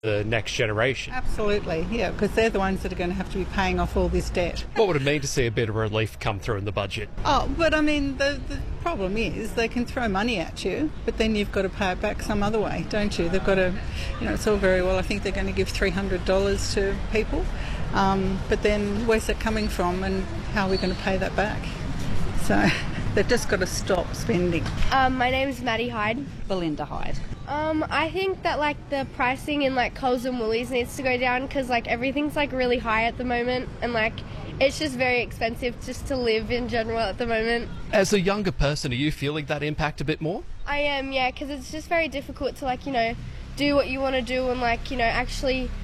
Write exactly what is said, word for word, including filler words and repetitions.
the next generation. Absolutely, yeah, because they're the ones that are going to have to be paying off all this debt. What would it mean to see a bit of relief come through in the budget? Oh, but I mean, the, the problem is they can throw money at you, but then you've got to pay it back some other way, don't you? They've got to, you know, it's all very well. I think they're going to give three hundred dollars to people, um, but then where's that coming from and how are we going to pay that back? So they've just got to stop spending. Um, my name is Maddie Hyde. Belinda Hyde. Um, I think that like the pricing in like Coles and Woolies needs to go down because like everything's like really high at the moment and like it's just very expensive just to live in general at the moment. As a younger person, are you feeling that impact a bit more? I am, yeah, because it's just very difficult to like, you know, do what you want to do and like, you know, actually